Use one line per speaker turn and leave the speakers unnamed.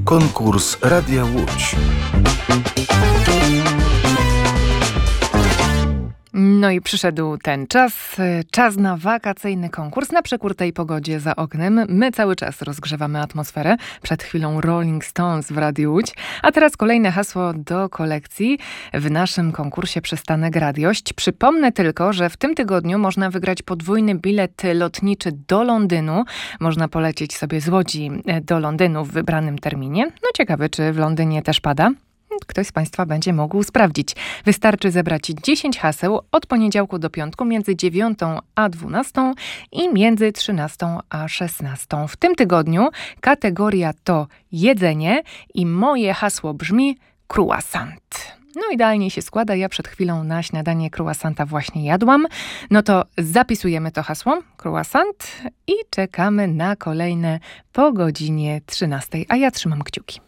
Konkurs Radia Łódź.
No i przyszedł ten czas na wakacyjny konkurs. Na przekór tej pogodzie za oknem my cały czas rozgrzewamy atmosferę. Przed chwilą Rolling Stones w Radiu Łódź. A teraz kolejne hasło do kolekcji w naszym konkursie Przystanek Radiość. Przypomnę tylko, że w tym tygodniu można wygrać podwójny bilet lotniczy do Londynu. Można polecieć sobie z Łodzi do Londynu w wybranym terminie. No ciekawe, czy w Londynie też pada? Ktoś z Państwa będzie mógł sprawdzić. Wystarczy zebrać 10 haseł od poniedziałku do piątku między 9 a 12 i między 13 a 16. W tym tygodniu kategoria to jedzenie i moje hasło brzmi croissant. No idealnie się składa. Ja przed chwilą na śniadanie croissanta właśnie jadłam. No to zapisujemy to hasło, croissant, i czekamy na kolejne po godzinie 13. A ja trzymam kciuki.